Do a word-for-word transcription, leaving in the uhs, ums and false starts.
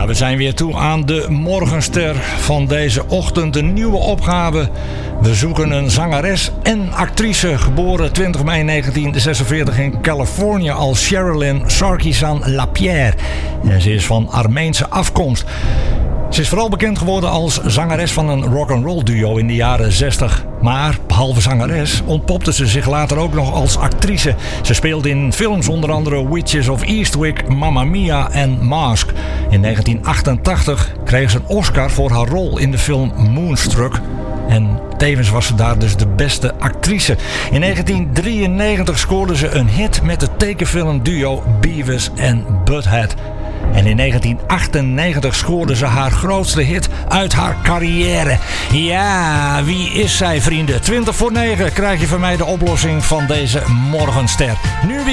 we zijn weer toe aan de morgenster van deze ochtend. Een nieuwe opgave. We zoeken een zangeres en actrice, geboren twintig mei negentien zesenveertig in Californië als Sherilyn Sarkisian Lapierre. En ze is van Armeense afkomst. Ze is vooral bekend geworden als zangeres van een rock'n'roll duo in de jaren zestig. Maar behalve zangeres ontpopte ze zich later ook nog als actrice. Ze speelde in films onder andere Witches of Eastwick, Mamma Mia en Mask. In negentien achtentachtig kreeg ze een Oscar voor haar rol in de film Moonstruck. En tevens was ze daar dus de beste actrice. In negentien drieënnegentig scoorde ze een hit met het tekenfilmduo Beavis en Butthead. En in negentien achtennegentig scoorde ze haar grootste hit uit haar carrière. Ja, wie is zij, vrienden? twintig voor negen krijg je van mij de oplossing van deze morgenster. Nu weer